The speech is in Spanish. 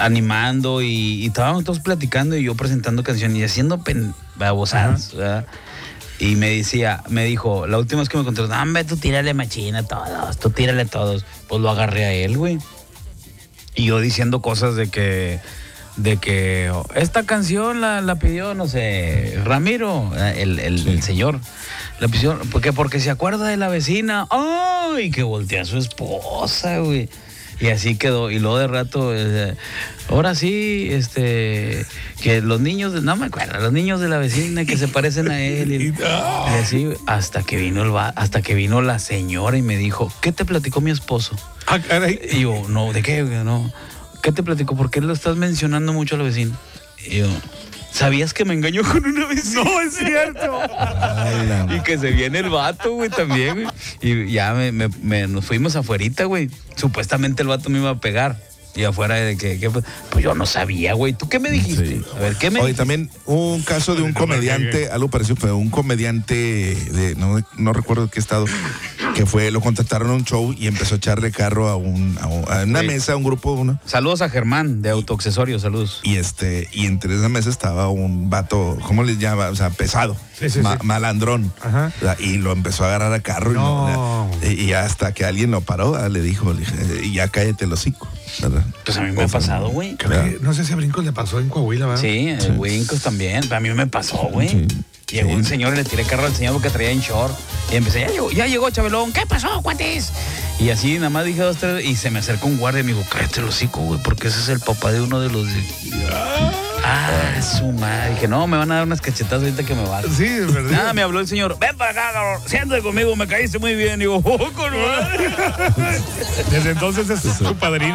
animando y estábamos todos platicando y yo presentando canciones y haciendo babosadas, ¿verdad? Y me dijo, la última vez que me encontré, hombre, tú tírale machina a todos, tú tírale a todos. Pues lo agarré a él, güey. Y yo diciendo cosas de que esta canción la pidió, no sé, Ramiro, el señor. La pidió porque se acuerda de la vecina. ¡Ay! Que voltea a su esposa, güey. Y así quedó. Y luego de rato, ahora sí, que los niños, no me acuerdo, los niños de la vecina que se parecen a él. Y así, hasta que vino la señora y me dijo, ¿qué te platicó mi esposo? Ah, caray. Y yo, no, ¿de qué? No. ¿Qué te platicó? ¿Por qué lo estás mencionando mucho a la vecina? Y yo, ¿sabías que me engañó con una vecina? No, es cierto. Y que se viene el vato, güey, también, güey. Y ya nos fuimos afuerita, güey. Supuestamente el vato me iba a pegar. Y afuera de que pues yo no sabía, güey. ¿Tú qué me dijiste? Sí. A ver, ¿qué me dijiste? También un caso de un comediante, algo parecido, fue un comediante no recuerdo qué estado, que lo contrataron a un show y empezó a echarle carro a una mesa, a un grupo, Saludos a Germán de Autoaccesorios, saludos. y entre esa mesa estaba un vato, ¿cómo les llama? O sea, pesado, Sí. malandrón. Ajá. Y lo empezó a agarrar a carro No. y hasta que alguien lo paró, le dijo, y ya cállate el hocico, ¿verdad? Pues a mí me ha pasado, güey. No sé si a Brincos le pasó en Coahuila, ¿verdad? Sí, el Wincos también. A mí me pasó, güey. Sí. Llegó un señor y le tiré carro al señor porque traía en short. Y empecé, ya llegó Chabelón. ¿Qué pasó, cuates? Y así nada más dije 2, 3. Y se me acercó un guardia y me dijo, cállate el hocico, güey, porque ese es el papá de uno de los... su madre. Dije, no, me van a dar unas cachetadas ahorita que me bajo. Sí, es verdad. Nada, me habló el señor. Ven para acá, cabrón. Siéntate conmigo, me caíste muy bien. Digo, con madre. Desde entonces es su padrino.